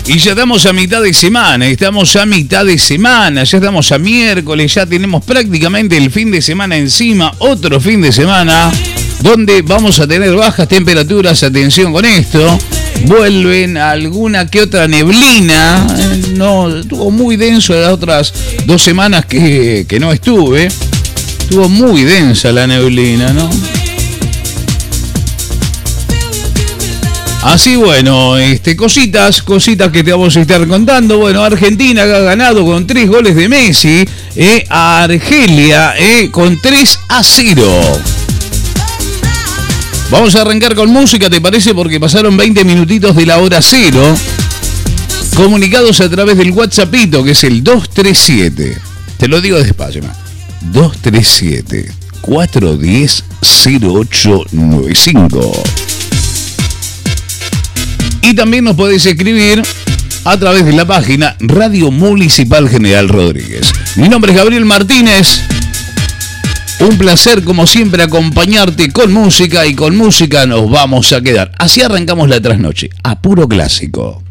Y ya estamos a mitad de semana, ya estamos a miércoles, ya tenemos prácticamente el fin de semana encima, otro fin de semana, donde vamos a tener bajas temperaturas, atención con esto, vuelven alguna que otra neblina, no, estuvo muy denso las otras 2 semanas que no estuve, estuvo muy densa la neblina, ¿no? Así bueno, cositas que te vamos a estar contando. Bueno, Argentina ha ganado con 3 goles de Messi a Argelia con 3-0. Vamos a arrancar con música, ¿te parece? Porque pasaron 20 minutitos de la hora 0. Comunicados a través del WhatsAppito, que es el 237. Te lo digo despacio, 237 410 0895. Y también nos podéis escribir a través de la página Radio Municipal General Rodríguez. Mi nombre es Gabriel Martínez. Un placer, como siempre, acompañarte con música, y con música nos vamos a quedar. Así arrancamos la trasnoche, a puro clásico.